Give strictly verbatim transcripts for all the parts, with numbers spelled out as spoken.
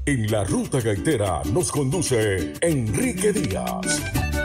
En la Ruta Gaitera nos conduce Enrique Díaz.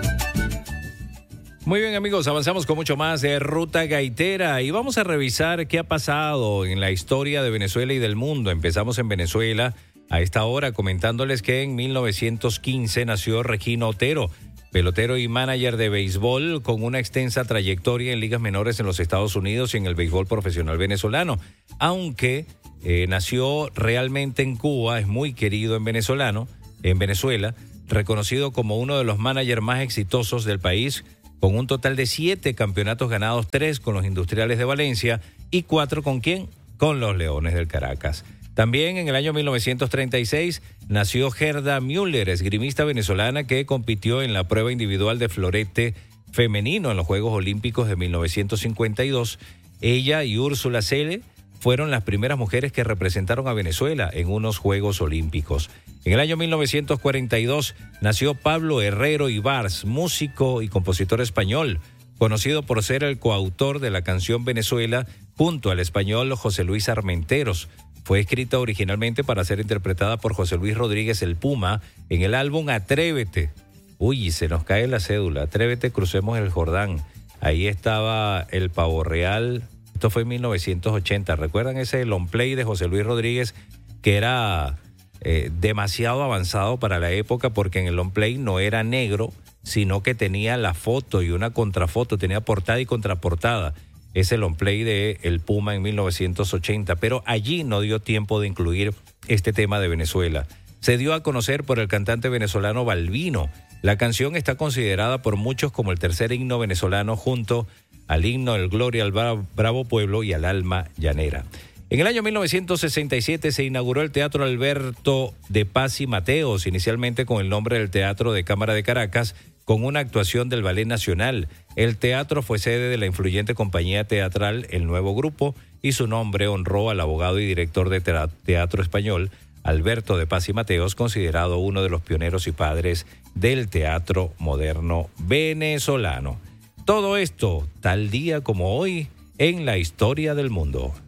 Muy bien, amigos, avanzamos con mucho más de Ruta Gaitera y vamos a revisar qué ha pasado en la historia de Venezuela y del mundo. Empezamos en Venezuela a esta hora comentándoles que en mil novecientos quince nació Regino Otero, pelotero y manager de béisbol con una extensa trayectoria en ligas menores en los Estados Unidos y en el béisbol profesional venezolano. Aunque eh, nació realmente en Cuba, es muy querido en venezolano, en Venezuela, reconocido como uno de los managers más exitosos del país, con un total de siete campeonatos ganados, tres con los Industriales de Valencia y cuatro con ¿quién? Con los Leones del Caracas. También en el año mil novecientos treinta y seis nació Gerda Müller, esgrimista venezolana que compitió en la prueba individual de florete femenino en los Juegos Olímpicos de mil novecientos cincuenta y dos. Ella y Úrsula Cele fueron las primeras mujeres que representaron a Venezuela en unos Juegos Olímpicos. En el año mil novecientos cuarenta y dos nació Pablo Herrero Ibars, músico y compositor español, conocido por ser el coautor de la canción Venezuela junto al español José Luis Armenteros. Fue escrita originalmente para ser interpretada por José Luis Rodríguez el Puma en el álbum Atrévete. Uy, se nos cae la cédula. Atrévete, crucemos el Jordán. Ahí estaba el Pavo Real. Esto fue en mil novecientos ochenta. ¿Recuerdan ese long play de José Luis Rodríguez que era eh, demasiado avanzado para la época porque en el long play no era negro, sino que tenía la foto y una contrafoto, tenía portada y contraportada? Ese long play de El Puma en mil novecientos ochenta, pero allí no dio tiempo de incluir este tema de Venezuela. Se dio a conocer por el cantante venezolano Balbino. La canción está considerada por muchos como el tercer himno venezolano junto al himno del Gloria al Bravo Pueblo y al Alma Llanera. En el año mil novecientos sesenta y siete se inauguró el Teatro Alberto de Paz y Mateos, inicialmente con el nombre del Teatro de Cámara de Caracas, con una actuación del Ballet Nacional. El teatro fue sede de la influyente compañía teatral El Nuevo Grupo y su nombre honró al abogado y director de teatro español Alberto de Paz y Mateos, considerado uno de los pioneros y padres del teatro moderno venezolano. Todo esto, tal día como hoy, en la historia del mundo.